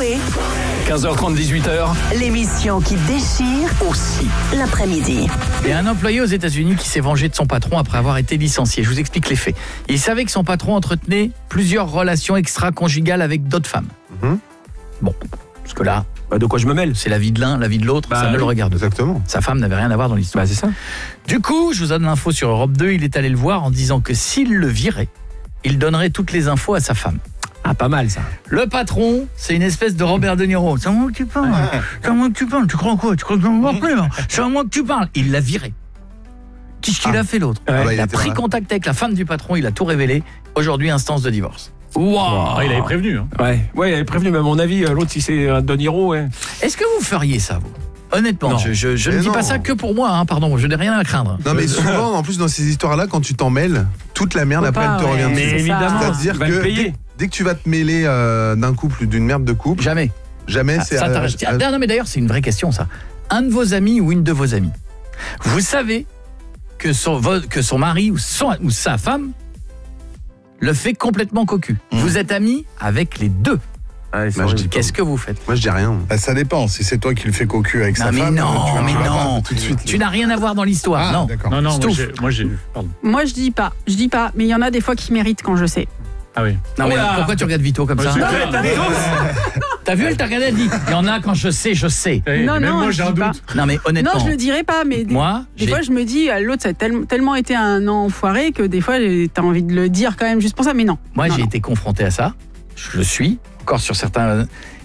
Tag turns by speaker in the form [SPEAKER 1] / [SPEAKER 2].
[SPEAKER 1] Coé.
[SPEAKER 2] 15h30, 18h.
[SPEAKER 1] L'émission qui déchire
[SPEAKER 2] Aussi.
[SPEAKER 1] l'après-midi.
[SPEAKER 3] Il y a un employé aux États-Unis qui s'est vengé de son patron après avoir été licencié. Je vous explique les faits. Il savait que son patron entretenait plusieurs relations extra-conjugales avec d'autres femmes. Bon, parce que là,
[SPEAKER 4] De quoi je me mêle?
[SPEAKER 3] c'est la vie de l'un, la vie de l'autre, ça ne le regarde pas.
[SPEAKER 5] Exactement.
[SPEAKER 3] Sa femme n'avait rien à voir dans l'histoire.
[SPEAKER 4] C'est ça.
[SPEAKER 3] Du coup, je vous donne l'info sur Europe 2, il est allé le voir en disant que s'il le virait, il donnerait toutes les infos à sa femme.
[SPEAKER 4] Ah, pas mal ça.
[SPEAKER 3] Le patron, c'est une espèce de Robert De Niro. C'est à moi que tu parles. C'est à moi que tu parles. Tu crois quoi? Tu crois que je vais me voir plus, là? C'est à moi que tu parles. Il l'a viré. Qu'est-ce qu'il a fait l'autre?
[SPEAKER 5] bah,
[SPEAKER 3] Il
[SPEAKER 5] il
[SPEAKER 3] a
[SPEAKER 5] était
[SPEAKER 3] pris
[SPEAKER 5] malin.
[SPEAKER 3] contact avec la femme du patron, il a tout révélé. Aujourd'hui, instance de divorce. Waouh!
[SPEAKER 6] Ah, il avait prévenu. Hein.
[SPEAKER 4] Ouais, il avait prévenu, mais à mon avis, l'autre, si c'est un De Niro, ouais.
[SPEAKER 3] Est-ce que vous feriez ça, vous? Honnêtement,
[SPEAKER 4] Non.
[SPEAKER 3] je ne
[SPEAKER 5] Mais
[SPEAKER 3] dis pas
[SPEAKER 5] non.
[SPEAKER 3] ça que pour moi, hein, pardon, je n'ai rien à craindre.
[SPEAKER 5] Non mais souvent, en plus dans ces histoires-là, quand tu t'en mêles, toute la merde
[SPEAKER 7] Faut
[SPEAKER 5] après
[SPEAKER 7] pas,
[SPEAKER 5] elle te
[SPEAKER 7] ouais.
[SPEAKER 5] revient
[SPEAKER 4] Mais
[SPEAKER 5] dessus.
[SPEAKER 4] évidemment,
[SPEAKER 5] C'est-à-dire
[SPEAKER 4] il va le
[SPEAKER 5] que
[SPEAKER 4] payer.
[SPEAKER 5] dès que tu vas te mêler d'un couple, d'une merde de couple,
[SPEAKER 3] Jamais.
[SPEAKER 5] jamais c'est...
[SPEAKER 3] Ça t'arrête. Non, mais d'ailleurs, c'est une vraie question, ça. Un de vos amis ou une de vos amies, vous savez que son mari ou sa femme le fait complètement cocu. Vous êtes amis avec les deux.
[SPEAKER 4] Ouais, c'est
[SPEAKER 5] Bah, je
[SPEAKER 4] horrible.
[SPEAKER 5] dis
[SPEAKER 3] Qu'est-ce que vous faites?
[SPEAKER 5] Moi je dis rien.
[SPEAKER 8] Bah, ça dépend. Si c'est toi qui le fais cocu avec sa
[SPEAKER 3] mais
[SPEAKER 8] femme,
[SPEAKER 3] non,
[SPEAKER 8] tu
[SPEAKER 3] mais
[SPEAKER 8] vas
[SPEAKER 3] non.
[SPEAKER 8] pas tout de suite.
[SPEAKER 3] Tu n'as rien à voir dans l'histoire,
[SPEAKER 8] Ah,
[SPEAKER 3] non.
[SPEAKER 8] d'accord.
[SPEAKER 6] Non, moi
[SPEAKER 3] Stouff.
[SPEAKER 6] j'ai vu. Pardon.
[SPEAKER 7] Moi, je dis pas, mais il y en a des fois qui méritent quand je sais.
[SPEAKER 6] Ah oui.
[SPEAKER 3] Non, mais
[SPEAKER 4] Oula.
[SPEAKER 3] pourquoi tu regardes Vito comme ça?
[SPEAKER 6] c'est
[SPEAKER 3] Non,
[SPEAKER 6] clair.
[SPEAKER 3] mais t'as vu, elle t'a regardé, elle dit, il y en a quand je sais, je sais.
[SPEAKER 6] Eh,
[SPEAKER 7] Non,
[SPEAKER 6] même
[SPEAKER 7] non,
[SPEAKER 6] moi
[SPEAKER 7] je
[SPEAKER 6] j'ai un
[SPEAKER 7] dis pas.
[SPEAKER 6] doute.
[SPEAKER 3] Non, mais honnêtement,
[SPEAKER 7] Non, je le dirais pas, mais
[SPEAKER 3] moi,
[SPEAKER 7] des fois, je me dis, l'autre, ça a tellement été un enfoiré que des fois, t'as envie de le dire quand même juste pour ça, mais non.
[SPEAKER 3] moi
[SPEAKER 7] Non,
[SPEAKER 3] j'ai
[SPEAKER 7] non.
[SPEAKER 3] été confronté à ça. Je le suis, encore sur certains...